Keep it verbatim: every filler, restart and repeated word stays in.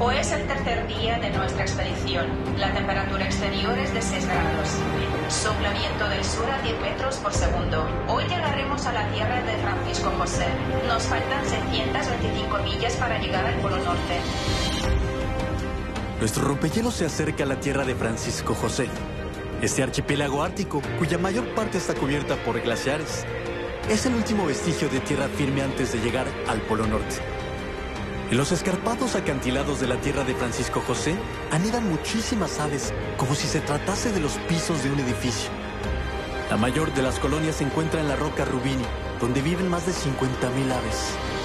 Hoy es el tercer día de nuestra expedición. La temperatura exterior es de seis grados. Sopla viento del sur a diez metros por segundo. Hoy llegaremos a la tierra de Francisco José. Nos faltan seiscientas veinticinco millas para llegar al Polo Norte. Nuestro rompehielos se acerca a la tierra de Francisco José. Este archipiélago ártico, cuya mayor parte está cubierta por glaciares, es el último vestigio de tierra firme antes de llegar al Polo Norte. En los escarpados acantilados de la tierra de Francisco José anidan muchísimas aves, como si se tratase de los pisos de un edificio. La mayor de las colonias se encuentra en la roca Rubini, donde viven más de cincuenta mil aves.